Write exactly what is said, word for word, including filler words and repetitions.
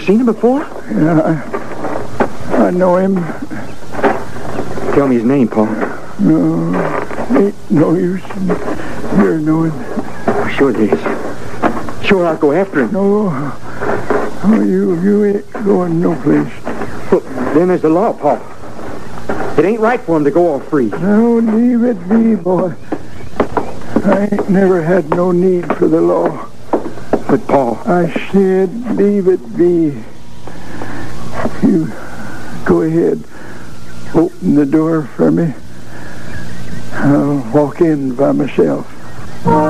seen him before? Yeah, I, I know him. Tell me his name, Paul. No, ain't no use in your knowing. Sure it is. Sure, I'll go after him. No, oh, you, you ain't going no place. Well, then there's the law, Paul. It ain't right for him to go all free. Now, leave it be, boy. I ain't never had no need for the law. But, Paul... I said leave it be. You go ahead. Open the door for me. I'll walk in by myself.